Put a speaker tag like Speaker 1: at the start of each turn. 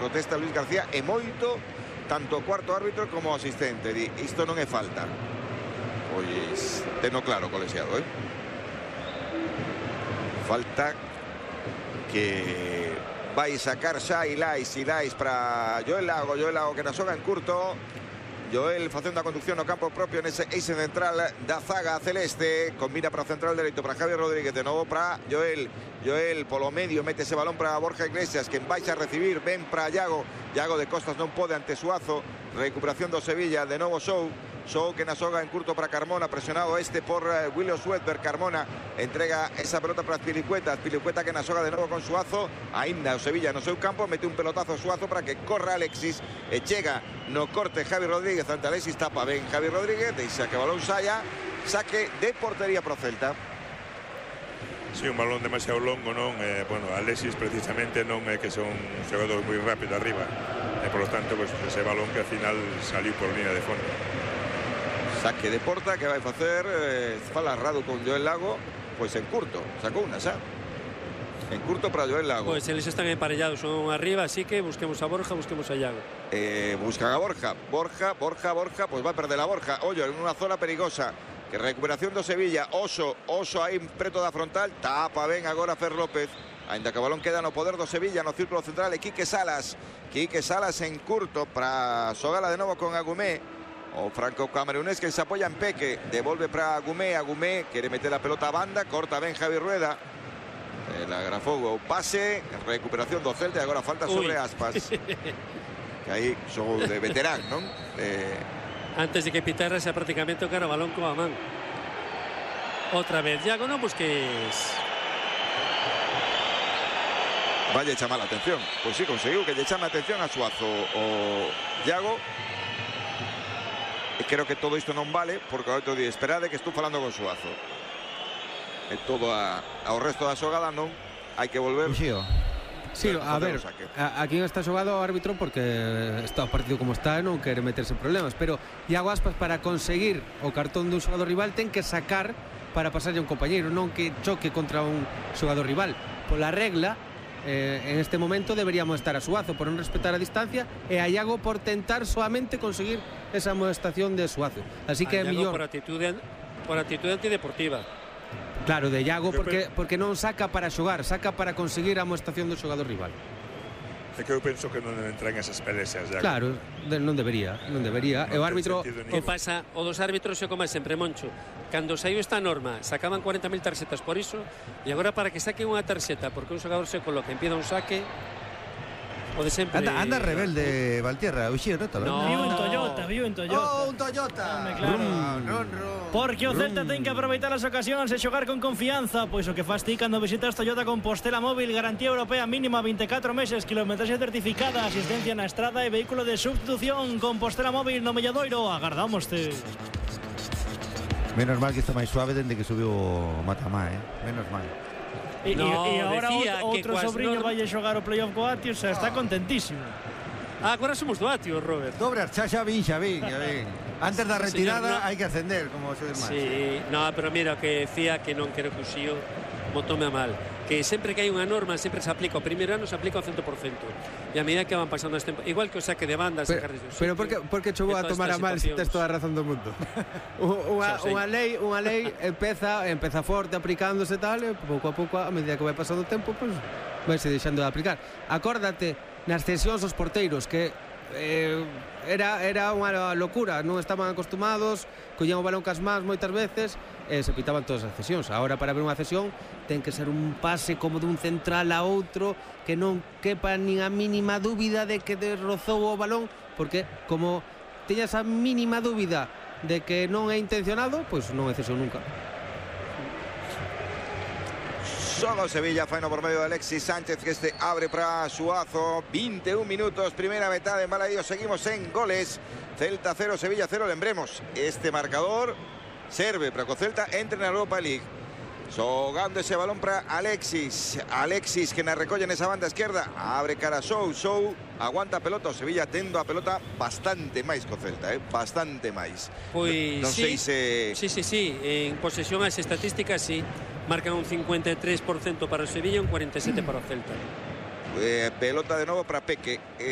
Speaker 1: protesta Luis García e moito, tanto o cuarto árbitro como o asistente. Di, isto non é falta. Pois, teno claro, colexiado, falta que vai sacar xa Ilais para Joel Lago que na xoga en curto. Joel facendo a conducción no campo propio nese eixe central da zaga celeste. Combina para o central dereito para Javier Rodríguez, de novo para Joel polo medio mete ese balón para Borja Iglesias, que baixa a recibir, ven para Iago de Costas, non pode ante Suazo. Recuperación do Sevilla, de novo Show que na xoga en curto para Carmona, presionado por William Swedberg. Carmona entrega esa pelota para Azpilicueta que na xoga de novo con Suazo. Ainda o Sevilla no seu campo, mete un pelotazo a Suazo para que corra Alexis e chega no corte Javi Rodríguez ante Alexis, tapa ben Javi Rodríguez, deixa que o balón saia, saque de portería pro Celta.
Speaker 2: Sí, un balón demasiado longo, non? Bueno, Alexis precisamente non é que son un xogador moi rápido arriba, e por lo tanto, pues, ese balón que al final saliu por línea de fondo.
Speaker 1: Saque de porta que vai facer fala Radu con Joel Lago, pois en curto, sacou unha xa. En curto para Joel Lago.
Speaker 3: Pois eles están emparellados un arriba, así que busquemos a Borja, busquemos a Iago.
Speaker 1: Buscan a Borja, pois vai perder a Borja. Ollo, en unha zona perigosa. Que recuperación do Sevilla, Oso aí preto da frontal, tapa ben agora Fer López. Ainda que o balón queda no poder do Sevilla, no círculo central, e Quique Salas en curto para xogala de novo con Agumé. O franco camerunés que se apoya en Peque, devolve para Agumé, quiere meter la pelota a banda, corta ben Javi Rueda, la grafou o pase, recuperación do Celta, e agora falta sobre Aspas, que aí xogo de veterán, non?
Speaker 3: Antes de que pitara xa prácticamente o cara balón coa man. Outra vez Iago, non busques.
Speaker 1: Vaya chamar a atención, pois sí, conseguiu que lle chame a atención a Suazo o Iago. E creo que todo isto non vale, porque o outro día esperade que estou falando con Suazo. E todo ao resto da xogada non hai que volver.
Speaker 4: Sí, a ver, aquí en esta xogada o árbitro, porque está o partido como está, non quere meterse en problemas, pero Iago Aspas, para conseguir o cartón dun xogador rival, ten que sacar para pasarlle a un compañeiro, non que choque contra un xogador rival. Pola regla, en este momento deberíamos estar a Suazo por non respetar a distancia, e a Iago por tentar solamente conseguir esa amonestación de Suazo. Así que é mellor
Speaker 3: por actitude antideportiva.
Speaker 4: Claro, de Iago porque non saca para xogar, saca para conseguir a amonestación do xogador rival.
Speaker 2: É que eu penso que non entra en esas pelexas, Iago.
Speaker 4: Claro, non debería. E o árbitro...
Speaker 3: Que pasa, o dos árbitros é como sempre, Moncho. Cando saiu esta norma, sacaban 40.000 tarxetas por iso, e agora para que saque unha tarxeta porque un xogador se coloca e impida un saque, o de sempre...
Speaker 5: Anda rebelde Valtierra, Uxío, non?
Speaker 6: Viu en Toyota.
Speaker 5: Oh, un Toyota.
Speaker 6: Claro. Porque o Celta ten que aproveitar as ocasións e xogar con confianza, pois o que faz ti cando visitas Toyota Compostela Móvil, garantía europea mínima 24 meses, kilometraxe certificada, asistencia na estrada e vehículo de substitución. Compostela Móvil no Melladoiro, agardámoste.
Speaker 5: Menos mal que está máis suave dende que subiu o Matamá, menos mal.
Speaker 6: E agora outro sobrinho vai a xogar o playoff co Atio, xa está contentísimo.
Speaker 3: Agora somos do Atio, Robert.
Speaker 5: Dobre, xa vin. Antes da retirada hai que ascender, como se demais.
Speaker 3: Sí, no, pero mira, que decía que non quero que o Xío mo tome a mal. Que sempre que hai unha norma, sempre se aplica. O primeiro ano se aplica ao 100%. E a medida que van pasando as temporadas, igual que o saque de banda, sacar desde o sitio.
Speaker 4: Pero por que chegou a tomar a mal se tes toda a razón do mundo? Unha lei empeza forte, aplicándose tal, e pouco a pouco, a medida que vai pasando o tempo, pois vaise deixando de aplicar. Acórdate nas cesións aos porteiros, que era unha locura, non estaban acostumados, collían o balón cas mans moitas veces e se pitaban todas as cesións. Agora, para ver unha cesión, ten que ser un pase como dun central a outro, que non quepa nin a mínima dúbida de que rozou o balón, porque como teñas a mínima dúbida de que non é intencionado, pois non é cesión nunca.
Speaker 1: Solo Sevilla, faino por medio de Alexis Sánchez, que este abre para Suazo. 21 minutos, primera metade en Balaídos. Seguimos en goles. Celta 0, Sevilla 0. Lembremos, este marcador serve para que o Celta entre na Europa League. Xogando ese balón para Alexis, que na recolle nesa banda esquerda, abre cara a Sou, aguanta a pelota. O Sevilla tendo a pelota bastante máis que o Celta, bastante máis.
Speaker 3: Pois
Speaker 1: non sei se...
Speaker 3: Sí, en posesión as estatísticas sí, marcan un 53% para o Sevilla e un 47% para o Celta.
Speaker 1: Pelota de novo para Peque.